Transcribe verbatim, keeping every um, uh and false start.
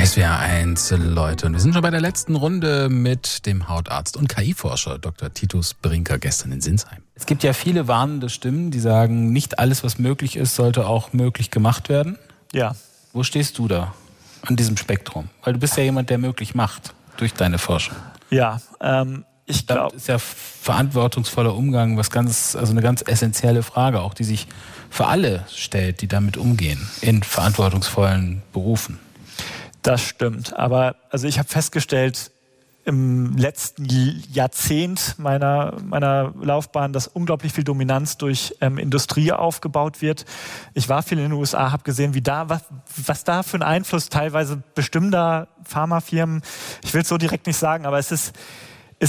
S W R eins, Leute. Und wir sind schon bei der letzten Runde mit dem Hautarzt und K I-Forscher Doktor Titus Brinker gestern in Sinsheim. Es gibt ja viele warnende Stimmen, die sagen, nicht alles, was möglich ist, sollte auch möglich gemacht werden. Ja. Wo stehst du da an diesem Spektrum? Weil du bist ja jemand, der möglich macht durch deine Forschung. Ja, ähm, ich glaube... Das ist ja verantwortungsvoller Umgang, was ganz, also eine ganz essentielle Frage auch, die sich für alle stellt, die damit umgehen, in verantwortungsvollen Berufen. Das stimmt, aber also ich habe festgestellt, im letzten Jahrzehnt meiner, meiner Laufbahn, dass unglaublich viel Dominanz durch ähm, Industrie aufgebaut wird. Ich war viel in den U S A, habe gesehen, wie da, was, was da für einen Einfluss teilweise bestimmter Pharmafirmen, ich will es so direkt nicht sagen, aber es ist